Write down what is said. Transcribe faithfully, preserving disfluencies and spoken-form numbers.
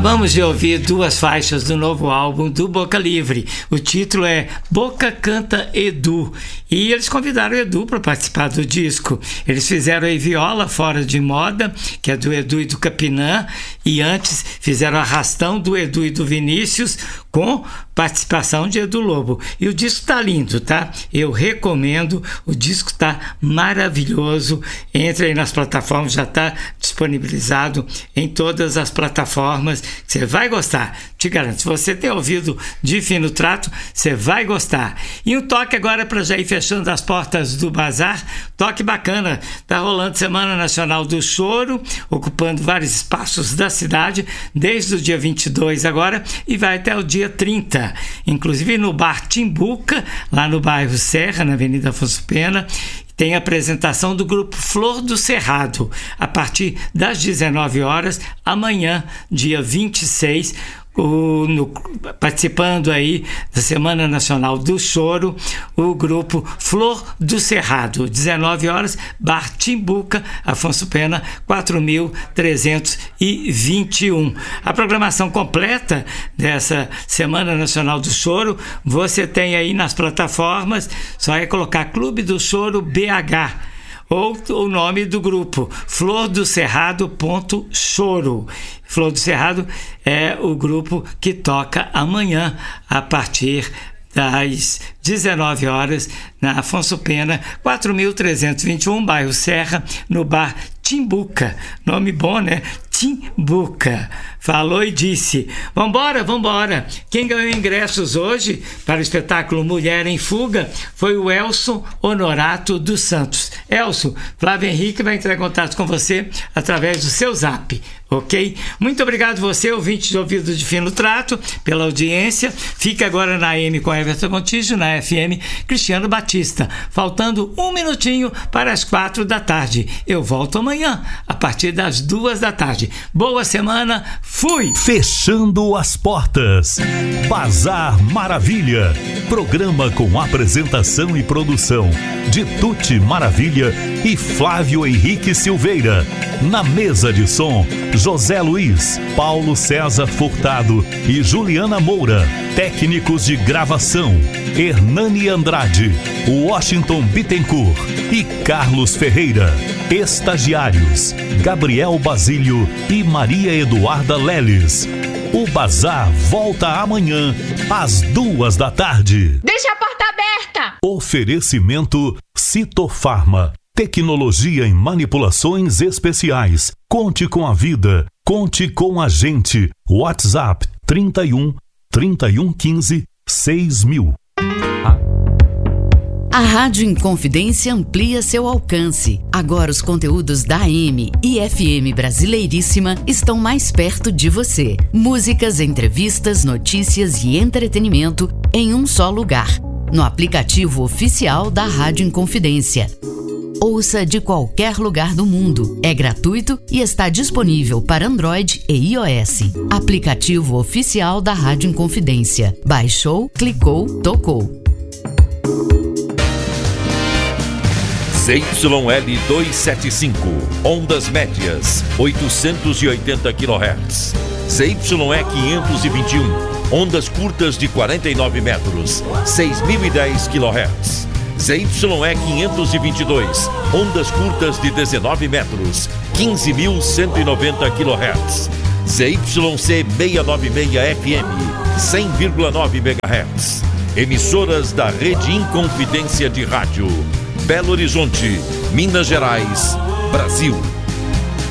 Acabamos de ouvir duas faixas do novo álbum do Boca Livre. O título é Boca Canta Edu. E eles convidaram o Edu para participar do disco. Eles fizeram aí Viola Fora de Moda, que é do Edu e do Capinã, e antes fizeram Arrastão do Edu e do Vinícius, com participação de Edu Lobo. E o disco tá lindo, tá? Eu recomendo, o disco tá maravilhoso. Entre aí nas plataformas, já tá disponibilizado em todas as plataformas. Você vai gostar, te garanto. Se você tem ouvido de fino trato, você vai gostar. E um toque agora para já ir fechando as portas do bazar. Toque bacana, tá rolando Semana Nacional do Choro, ocupando vários espaços da cidade, desde o dia vinte e dois agora, e vai até o dia trinta, inclusive no Bar Timbuca, lá no bairro Serra, na Avenida Afonso Pena. Tem a apresentação do grupo Flor do Cerrado, a partir das dezenove horas, amanhã, dia vinte e seis, O, no, participando aí da Semana Nacional do Choro, o grupo Flor do Cerrado, dezenove horas, Bar Timbuca, Afonso Pena, quatro mil trezentos e vinte e um. A programação completa dessa Semana Nacional do Choro você tem aí nas plataformas, só é colocar Clube do Choro B H, ou o nome do grupo, flor do cerrado ponto choro. Flor do Cerrado é o grupo que toca amanhã a partir das dezenove horas na Afonso Pena, quatro mil trezentos e vinte e um, bairro Serra, no Bar Timbuca. Nome bom, né? Timbuca. Falou e disse. Vambora, vambora. Quem ganhou ingressos hoje para o espetáculo Mulher em Fuga foi o Elson Honorato dos Santos. Elson, Flávio Henrique vai entrar em contato com você através do seu zap, ok? Muito obrigado você, ouvinte de ouvido de fino trato, pela audiência. Fica agora na A M com Everton Contígio, na F M Cristiano Batista. Faltando um minutinho para as quatro da tarde. Eu volto amanhã, a partir das duas da tarde. Boa semana, fui! Fechando as portas. Bazar Maravilha. Programa com apresentação e produção de Tuti Maravilha e Flávio Henrique Silveira. Na mesa de som, José Luiz, Paulo César Furtado e Juliana Moura. Técnicos de gravação, Hernani Andrade, Washington Bittencourt e Carlos Ferreira. Estagiários, Gabriel Basílio e Maria Eduarda Leles. O Bazar volta amanhã, às duas da tarde. Deixa a porta aberta! Oferecimento Citofarma. Tecnologia em manipulações especiais. Conte com a vida. Conte com a gente. WhatsApp trinta e um, trinta e um quinze, seis mil. A Rádio Inconfidência amplia seu alcance. Agora os conteúdos da A M e F M Brasileiríssima estão mais perto de você. Músicas, entrevistas, notícias e entretenimento em um só lugar. No aplicativo oficial da Rádio Inconfidência. Ouça de qualquer lugar do mundo. É gratuito e está disponível para Android e iOS. Aplicativo oficial da Rádio Inconfidência. Baixou, clicou, tocou. Z Y L duzentos e setenta e cinco, ondas médias, oitocentos e oitenta quilohertz. Z Y E quinhentos e vinte e um, ondas curtas de quarenta e nove metros, seis mil e dez quilohertz. Z Y E quinhentos e vinte e dois, ondas curtas de dezenove metros, quinze mil cento e noventa quilohertz. Z Y C seiscentos e noventa e seis F M, cem vírgula nove megahertz. Emissoras da Rede Inconfidência de Rádio. Belo Horizonte, Minas Gerais, Brasil.